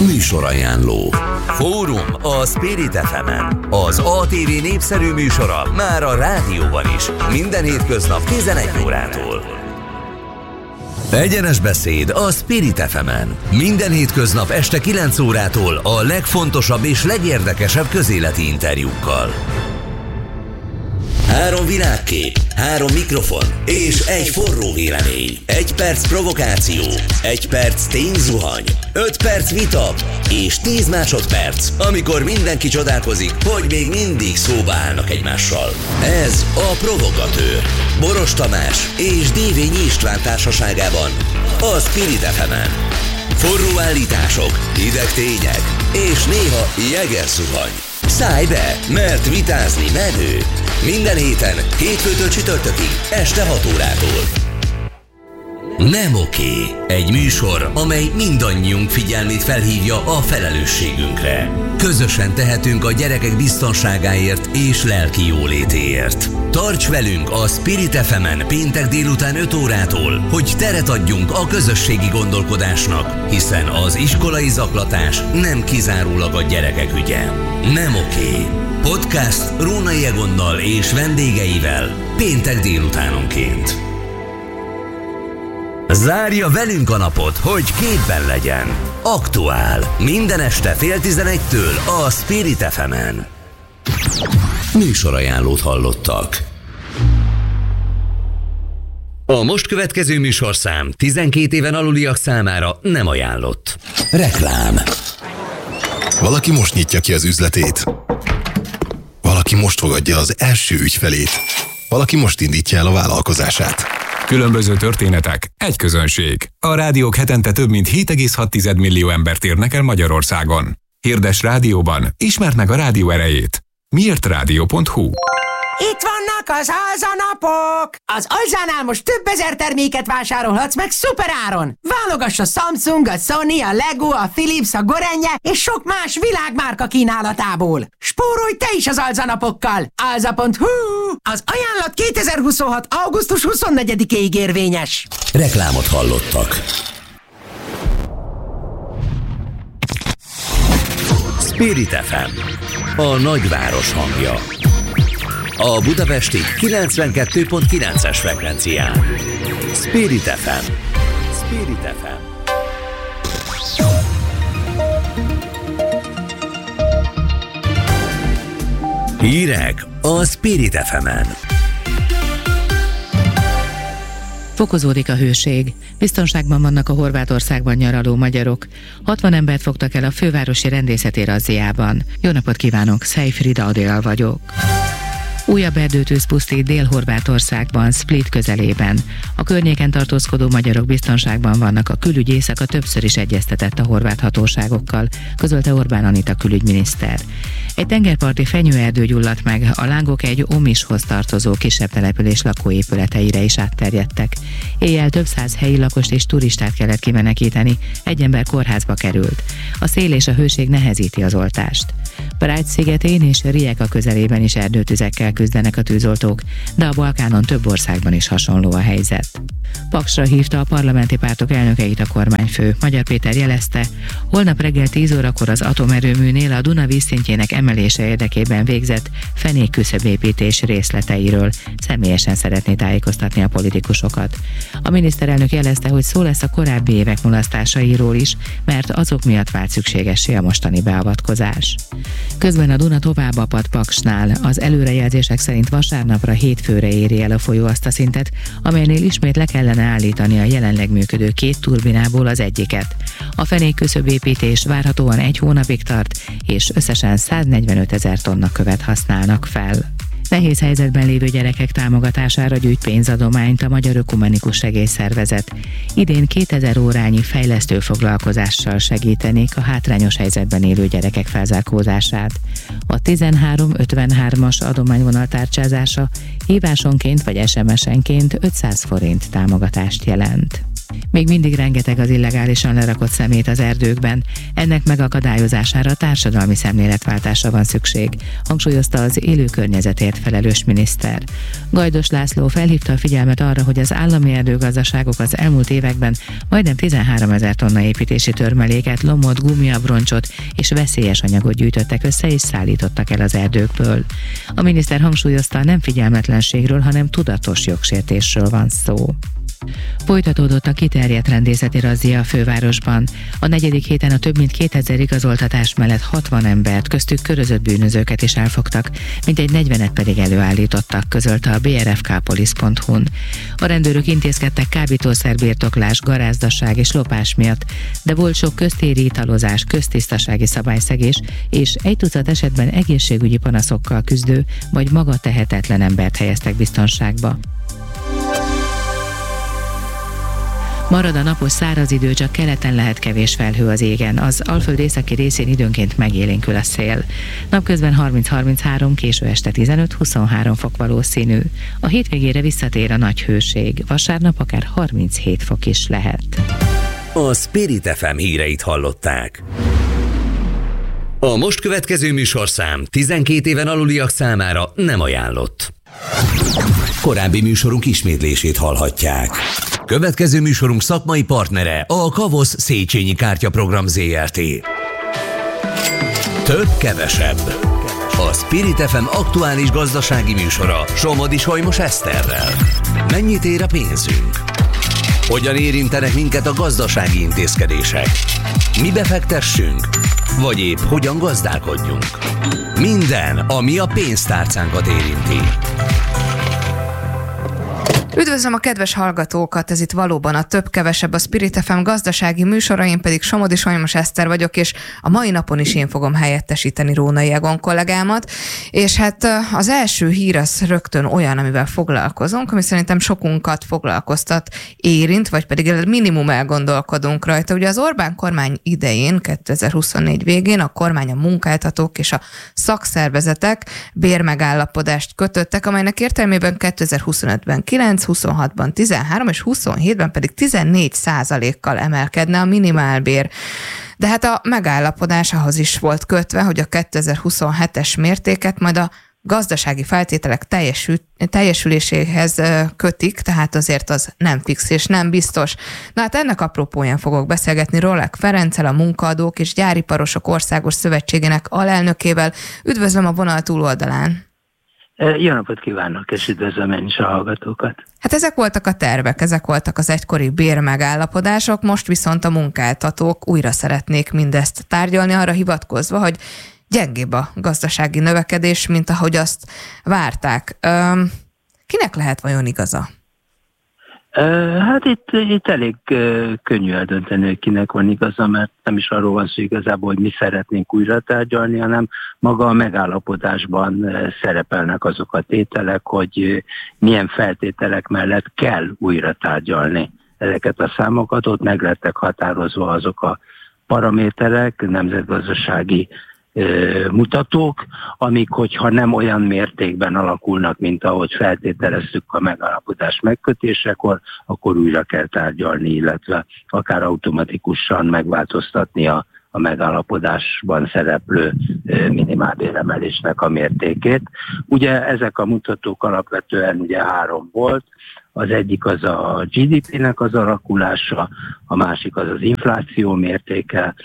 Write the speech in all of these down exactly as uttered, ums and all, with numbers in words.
Műsorajánló. Fórum a Spirit ef emen. Az á té vé népszerű műsora már a rádióban is. Minden hétköznap tizenegy órától. Egyenes beszéd a Spirit ef emen. Minden hétköznap este kilenc órától a legfontosabb és legérdekesebb közéleti interjúkkal. Három világkép, három mikrofon és egy forró vélemény. Egy perc provokáció, egy perc tényzuhany, öt perc vita és tíz másodperc, amikor mindenki csodálkozik, hogy még mindig szóba állnak egymással. Ez a Provogatőr. Boros Tamás és Dévényi István társaságában a Spirit ef emen. Forró állítások, hideg tények és néha jegerzuhany. Szállj be, mert vitázni menő. Minden héten, hétfőtől csütörtökig, este hat órától. Nem oké. Egy műsor, amely mindannyiunk figyelmét felhívja a felelősségünkre. Közösen tehetünk a gyerekek biztonságáért és lelki jólétéért. Tarts velünk a Spirit ef emen péntek délután öt órától, hogy teret adjunk a közösségi gondolkodásnak, hiszen az iskolai zaklatás nem kizárólag a gyerekek ügye. Nem oké. Podcast Rónai Egonnal és vendégeivel péntek délutánonként. Zárja velünk a napot, hogy képben legyen. Aktuál. Minden este fél tizenegytől a Spirit ef emen. Műsorajánlót hallottak. A most következő műsorszám tizenkét éven aluliak számára nem ajánlott. Reklám. Valaki most nyitja ki az üzletét. Valaki most fogadja az első ügyfelét. Valaki most indítja el a vállalkozását. Különböző történetek, egy közönség. A rádiók hetente több mint hét egész hat millió embert érnek el Magyarországon. Hirdess rádióban, ismerd meg a rádió erejét. miért rádió pont hu. Itt vannak az alzanapok! Az Alzánál most több ezer terméket vásárolhatsz meg szuperáron! Válogass a Samsung, a Sony, a Lego, a Philips, a Gorenje és sok más világmárka kínálatából. Spórolj te is az alzanapokkal! alza pont hu. Az ajánlat kétezer-huszonhat. augusztus huszonnegyedikéig érvényes. Reklámot hallottak. Spirit ef em. A nagyváros hangja. A budapesti kilencvenkettő pont kilences frekvencián. Spirit ef em. Spirit ef em. Hírek a Spirit ef emen. Fokozódik a hőség. Biztonságban vannak a Horvátországban nyaraló magyarok. hatvan embert fogtak el a fővárosi rendészeti razziában. Jó napot kívánok, Szejfrida Adél vagyok. Újabb erdőtűz pusztít Dél-Horvátországban, Split közelében. A környéken tartózkodó magyarok biztonságban vannak, a külügyészek többször is egyeztetett a horvát hatóságokkal, közölte Orbán Anita külügyminiszter. Egy tengerparti fenyőerdő gyulladt meg, a lángok egy Omishoz tartozó kisebb település lakóépületeire is átterjedtek. Éjjel több száz helyi lakost és turistát kellett kimenekíteni, egy ember kórházba került. A szél és a hőség nehezíti az oltást. Prágy szigetén és Rijeka közelében is erdőtüzekkel küzdenek a tűzoltók, de a Balkánon több országban is hasonló a helyzet. Paksra hívta a parlamenti pártok elnökeit a kormányfő. Magyar Péter jelezte, holnap reggel tíz órakor az atomerőműnél a Duna vízszintjének emelése érdekében végzett fenékküszöbépítés részleteiről. Személyesen szeretné tájékoztatni a politikusokat. A miniszterelnök jelezte, hogy szó lesz a korábbi évek mulasztásairól is, mert azok miatt vált szükségessé a mostani beavatkozás. Közben a Duna tovább apad Paksnál. Az előrejelzések szerint vasárnapra hétfőre éri el a folyó azt a szintet, amelynél ismét le kellene állítani a jelenleg működő két turbinából az egyiket. A fenékküszöbépítés várhatóan egy hónapig tart, és összesen száznegyvenöt ezer tonna követ használnak fel. Nehéz helyzetben lévő gyerekek támogatására gyűjt pénzadományt a Magyar Ökumenikus Segélyszervezet. Idén kétezer órányi fejlesztő foglalkozással segítenék a hátrányos helyzetben élő gyerekek felzárkózását. A tizenhárom ötvenhármas adományvonal tárcsázása hívásonként vagy es em es-enként ötszáz forint támogatást jelent. Még mindig rengeteg az illegálisan lerakott szemét az erdőkben. Ennek megakadályozására társadalmi szemléletváltásra van szükség, hangsúlyozta az élő környezetért felelős miniszter. Gajdos László felhívta a figyelmet arra, hogy az állami erdőgazdaságok az elmúlt években majdnem tizenháromezer tonna építési törmeléket, lomot, gumiabroncsot és veszélyes anyagot gyűjtöttek össze és szállítottak el az erdőkből. A miniszter hangsúlyozta, nem figyelmetlenségről, hanem tudatos jogsértésről van szó. Folytatódott a kiterjedt rendészeti razzia a fővárosban. A negyedik héten a több mint kétezer igazoltatás mellett hatvan embert, köztük körözött bűnözőket is elfogtak, mintegy negyvenet pedig előállítottak, közölte a bé er ef ká police pont hu-n. A rendőrök intézkedtek kábítószerbirtoklás, garázdaság és lopás miatt, de volt sok köztéri italozás, köztisztasági szabályszegés és egy tucat esetben egészségügyi panaszokkal küzdő vagy maga tehetetlen embert helyeztek biztonságba. Marad a napos száraz idő, csak keleten lehet kevés felhő az égen. Az Alföld északi részén időnként megélénkül a szél. Napközben harminc-harminchárom, késő este tizenöt-huszonhárom fok valószínű. A hétvégére visszatér a nagy hőség. Vasárnap akár harminchét fok is lehet. A Spirit ef em híreit hallották. A most következő műsorszám tizenkét éven aluliak számára nem ajánlott. Korábbi műsorunk ismétlését hallhatják. Következő műsorunk szakmai partnere a Kavosz Széchenyi Kártyaprogram zé er té. Több kevesebb. A Spirit ef em aktuális gazdasági műsora Somodi Solymos Eszterrel. Mennyit ér a pénzünk? Hogyan érintenek minket a gazdasági intézkedések? Mi befektessünk? Vagy épp hogyan gazdálkodjunk? Minden, ami a pénztárcánkat érinti. Üdvözlöm a kedves hallgatókat, ez itt valóban a több-kevesebb a Spirit ef em gazdasági műsora, én pedig Somodi Solymos Eszter vagyok, és a mai napon is én fogom helyettesíteni Rónai Egon kollégámat, és hát az első hír az rögtön olyan, amivel foglalkozunk, ami szerintem sokunkat foglalkoztat, érint, vagy pedig minimum elgondolkodunk rajta. Ugye az Orbán kormány idején, kétezer-huszonnégy végén a kormány, a munkáltatók és a szakszervezetek bérmegállapodást kötöttek, amelynek értelmében kétezer-huszonötben kilenc, huszonhatban tizenhárom és huszonhétben pedig tizennégy százalékkal emelkedne a minimálbér. De hát a megállapodás ahhoz is volt kötve, hogy a kétezer-huszonhetes mértéket majd a gazdasági feltételek teljesül, teljesüléséhez kötik, tehát azért az nem fix és nem biztos. Na hát ennek apropóján fogok beszélgetni Rolek Ferenccel, a Munkaadók és Gyáriparosok Országos Szövetségének alelnökével. Üdvözlöm a vonal túloldalán! Jó napot kívánok, és üdvözlöm én is a hallgatókat. Hát ezek voltak a tervek, ezek voltak az egykori bérmegállapodások, most viszont a munkáltatók újra szeretnék mindezt tárgyalni, arra hivatkozva, hogy gyengébb a gazdasági növekedés, mint ahogy azt várták. Üm, kinek lehet vajon igaza? Hát itt, itt elég könnyű eldönteni, hogy kinek van igaza, mert nem is arról van szó igazából, hogy mi szeretnénk újra tárgyalni, hanem maga a megállapodásban szerepelnek azok a tételek, hogy milyen feltételek mellett kell újra tárgyalni ezeket a számokat. Ott meg lettek határozva azok a paraméterek, nemzetgazdasági mutatók, amik, hogyha nem olyan mértékben alakulnak, mint ahogy feltételeztük a megállapodás megkötésekor, akkor újra kell tárgyalni, illetve akár automatikusan megváltoztatni a, a megállapodásban szereplő minimálbéremelésnek a mértékét. Ugye ezek a mutatók alapvetően ugye három volt. Az egyik az a gé dé pének az alakulása, a másik az az infláció mértéke,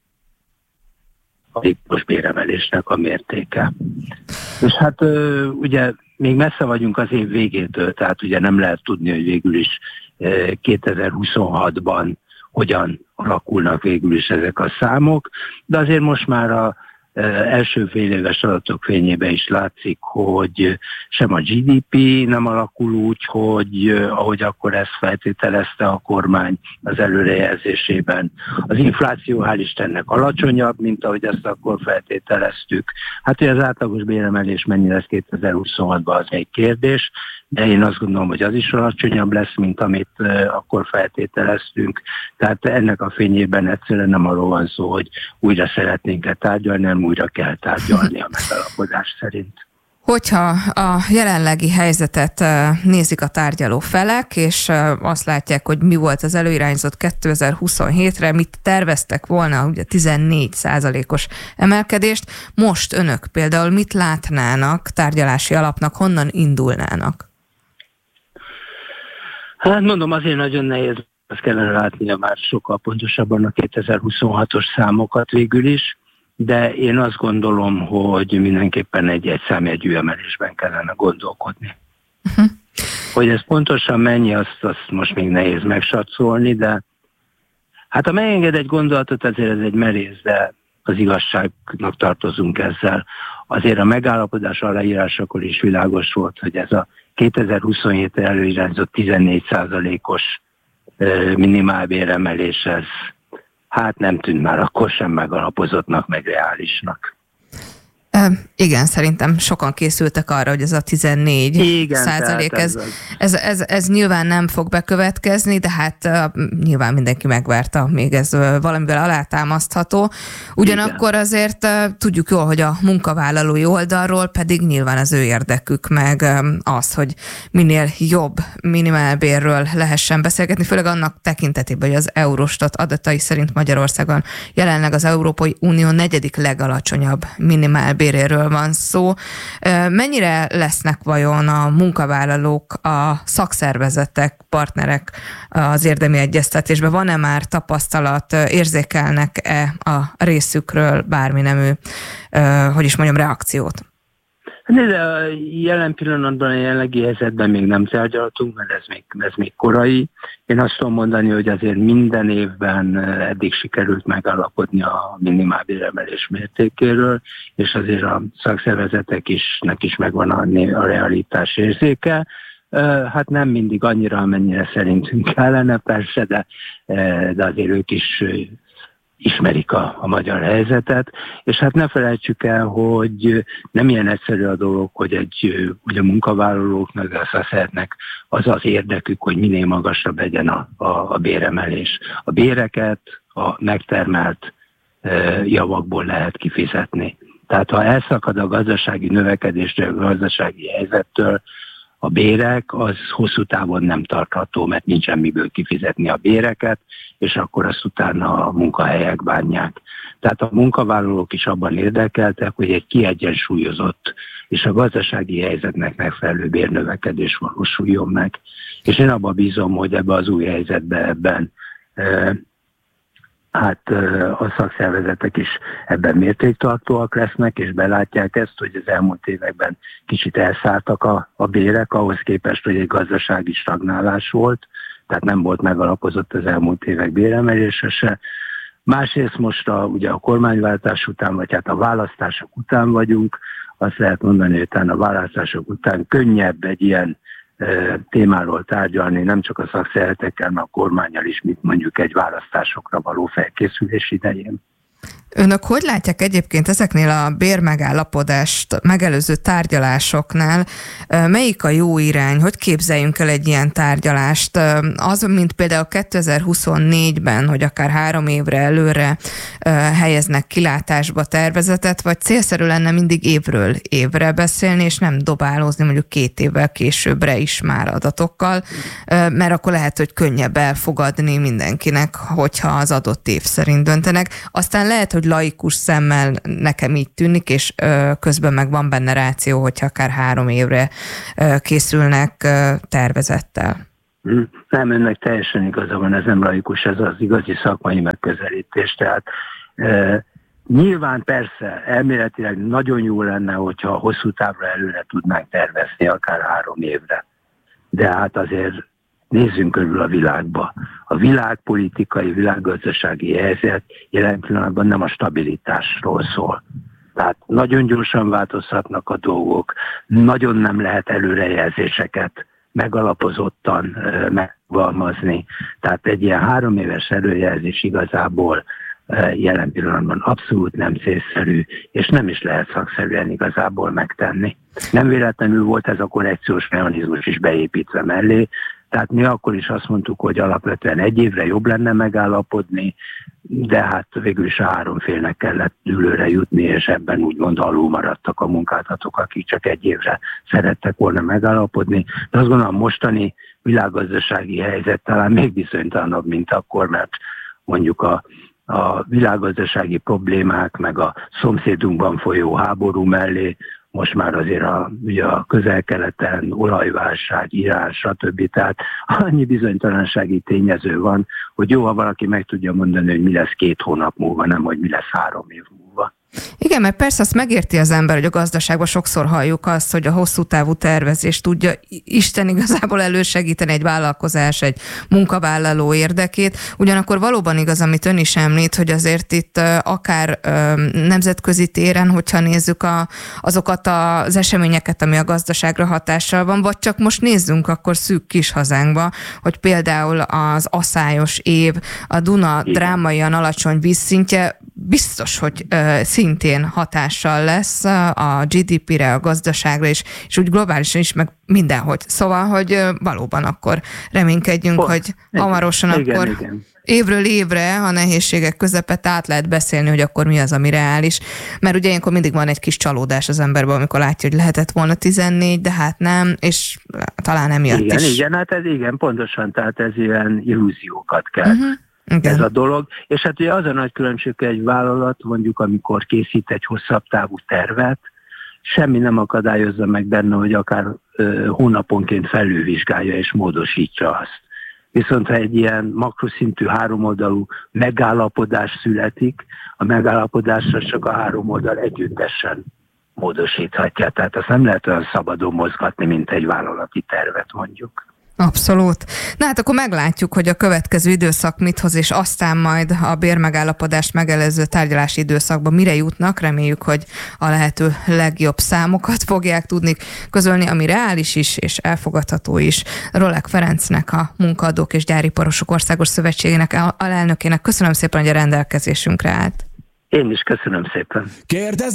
a tipikus béremelésnek a mértéke. És hát ugye még messze vagyunk az év végétől, tehát ugye nem lehet tudni, hogy végül is kétezer-huszonhatban hogyan alakulnak végül is ezek a számok, de azért most már a első fél éves adatok fényében is látszik, hogy sem a gé dé pé nem alakul úgy, hogy ahogy akkor ezt feltételezte a kormány az előrejelzésében. Az infláció hál' Istennek alacsonyabb, mint ahogy ezt akkor feltételeztük. Hát, hogy az átlagos béremelés mennyi lesz kétezer-huszonhatban, az egy kérdés, de én azt gondolom, hogy az is alacsonyabb lesz, mint amit akkor feltételeztünk. Tehát ennek a fényében egyszerűen nem arról van szó, hogy újra szeretnénk-e tárgyalni, nem újra kell tárgyalni a megállapodás szerint. Hogyha a jelenlegi helyzetet nézik a tárgyaló felek, és azt látják, hogy mi volt az előirányzott kétezer-huszonhétre, mit terveztek volna, ugye tizennégy százalékos emelkedést, most önök például mit látnának tárgyalási alapnak, honnan indulnának? Hát mondom, azért nagyon nehéz, azt kellene látnia már sokkal pontosabban a kétezer-huszonhatos számokat végül is, de én azt gondolom, hogy mindenképpen egy-egy számjegyű emelésben kellene gondolkodni. Uh-huh. Hogy ez pontosan mennyi, azt, azt most még nehéz megsatszolni, de hát ha megenged egy gondolatot, azért ez egy merész, de az igazságnak tartozunk ezzel. Azért a megállapodás aláírásakor is világos volt, hogy ez a kétezer-huszonhétre előirányzott tizennégy százalékos minimálbéremelés, ez hát nem tűnt már akkor sem megalapozottnak, meg reálisnak. E, igen, szerintem sokan készültek arra, hogy ez a tizennégy igen, százalék, ez, ez, ez, ez nyilván nem fog bekövetkezni, de hát uh, nyilván mindenki megvárta, még ez uh, valamivel alátámasztható. Ugyanakkor igen. azért uh, tudjuk jól, hogy a munkavállalói oldalról pedig nyilván az ő érdekük meg um, az, hogy minél jobb minimálbérről lehessen beszélgetni, főleg annak tekintetében, hogy az Eurostat adatai szerint Magyarországon jelenleg az Európai Unió negyedik legalacsonyabb minimálbér béréről van szó. Mennyire lesznek vajon a munkavállalók, a szakszervezetek, partnerek az érdemi egyeztetésben? Van-e már tapasztalat, érzékelnek-e a részükről bármi nemű, hogy is mondjam, reakciót? De a jelen pillanatban, a jelenlegi helyzetben még nem tárgyaltunk, mert ez még, ez még korai. Én azt tudom mondani, hogy azért minden évben eddig sikerült megállapodni a minimálbéremelés mértékéről, és azért a szakszervezetek isnek is megvan a, a realitás érzéke. Hát nem mindig annyira, amennyire szerintünk kellene, persze, de, de azért ők is ismerik a, a magyar helyzetet, és hát ne felejtsük el, hogy nem ilyen egyszerű a dolog, hogy, egy, hogy a munkavállalóknak, a szakszervezetnek az az érdekük, hogy minél magasabb legyen a, a, a béremelés. A béreket a megtermelt e, javakból lehet kifizetni. Tehát ha elszakad a gazdasági növekedéstől, a gazdasági helyzettől, a bérek, az hosszú távon nem tartható, mert nincsen miből kifizetni a béreket, és akkor azt utána a munkahelyek bánják. Tehát a munkavállalók is abban érdekeltek, hogy egy kiegyensúlyozott és a gazdasági helyzetnek megfelelő bérnövekedés valósuljon meg. És én abban bízom, hogy ebben az új helyzetben ebben e, hát a szakszervezetek is ebben mértéktartóak lesznek, és belátják ezt, hogy az elmúlt években kicsit elszálltak a, a bérek, ahhoz képest, hogy egy gazdasági stagnálás volt, tehát nem volt megalapozott az elmúlt évek béremelése se. Másrészt most a, ugye a kormányváltás után, vagy hát a választások után vagyunk, azt lehet mondani, hogy talán a választások után könnyebb egy ilyen témáról tárgyalni, nem csak a szakszervezetekkel, hanem a kormánnyal is, mint mondjuk egy választásokra való felkészülés idején. Önök hogy látják egyébként ezeknél a bérmegállapodást megelőző tárgyalásoknál, melyik a jó irány, hogy képzeljünk el egy ilyen tárgyalást? Az, mint például kétezer-huszonnégyben, hogy akár három évre előre helyeznek kilátásba tervezetet, vagy célszerű lenne mindig évről évre beszélni, és nem dobálózni mondjuk két évvel későbbre is már adatokkal, mert akkor lehet, hogy könnyebb elfogadni mindenkinek, hogyha az adott év szerint döntenek. Aztán lehet, hogy laikus szemmel nekem így tűnik, és ö, közben meg van benne ráció, hogyha akár három évre ö, készülnek ö, tervezettel. Nem, önnek teljesen igaza van, ez nem laikus, ez az igazi szakmai megközelítés. Tehát ö, nyilván persze elméletileg nagyon jó lenne, hogyha hosszú távra előre tudnánk tervezni, akár három évre. De hát azért nézzünk körül a világba. A világpolitikai, világgazdasági helyzet jelen pillanatban nem a stabilitásról szól. Tehát nagyon gyorsan változhatnak a dolgok, nagyon nem lehet előrejelzéseket megalapozottan megfogalmazni. Tehát egy ilyen három éves előjelzés igazából jelen pillanatban abszolút nem célszerű, és nem is lehet szakszerűen igazából megtenni. Nem véletlenül volt ez a korrekciós mechanizmus is beépítve mellé, Tehát mi akkor is azt mondtuk, hogy alapvetően egy évre jobb lenne megállapodni, de hát végül is a három félnek kellett dűlőre jutni, és ebben úgymond alul maradtak a munkáltatók, akik csak egy évre szerettek volna megállapodni. De azt gondolom, mostani világgazdasági helyzet talán még bizonytalanabb, mint akkor, mert mondjuk a, a világgazdasági problémák, meg a szomszédunkban folyó háború mellé most már azért a, ugye a közel-keleten olajválság, Irán, stb. Tehát annyi bizonytalansági tényező van, hogy jó, ha valaki meg tudja mondani, hogy mi lesz két hónap múlva, nem hogy mi lesz három év múlva. Igen, mert persze azt megérti az ember, hogy a gazdaságban sokszor halljuk azt, hogy a hosszú távú tervezés tudja Isten igazából elősegíteni egy vállalkozás, egy munkavállaló érdekét. Ugyanakkor valóban igaz, amit ön is említ, hogy azért itt akár nemzetközi téren, hogyha nézzük a, azokat az eseményeket, ami a gazdaságra hatással van, vagy csak most nézzünk akkor szűk kis hazánkba, hogy például az aszályos év, a Duna Igen. drámaian alacsony vízszintje biztos, hogy szintén hatással lesz a gé dé pére, a gazdaságra is, és úgy globálisan is, meg mindenhogy. Szóval, hogy valóban akkor reménykedjünk, Pont. hogy hamarosan igen, akkor igen. évről évre a nehézségek közepette át lehet beszélni, hogy akkor mi az, ami reális. Mert ugye ilyenkor mindig van egy kis csalódás az emberben, amikor látja, hogy lehetett volna tizennégy, de hát nem, és talán emiatt igen, is. Igen, hát ez igen, pontosan, tehát ez ilyen illúziókat kell. Uh-huh. Igen. Ez a dolog. És hát ugye az a nagy különbség, egy vállalat mondjuk, amikor készít egy hosszabb távú tervet, semmi nem akadályozza meg benne, hogy akár ö, hónaponként felülvizsgálja és módosítsa azt. Viszont ha egy ilyen makroszintű háromoldalú megállapodás születik, a megállapodásra csak a három oldal együttesen módosíthatja. Tehát azt nem lehet olyan szabadon mozgatni, mint egy vállalati tervet mondjuk. Abszolút. Na hát akkor meglátjuk, hogy a következő időszak mit hoz, és aztán majd a bérmegállapodást megelőző tárgyalási időszakban mire jutnak. Reméljük, hogy a lehető legjobb számokat fogják tudni közölni, ami reális is, és elfogadható is. Rolek Ferencnek, a Munkaadók és Gyáriparosok Országos Szövetségének alelnökének köszönöm szépen, hogy a rendelkezésünkre állt. Én is köszönöm szépen. Kérdez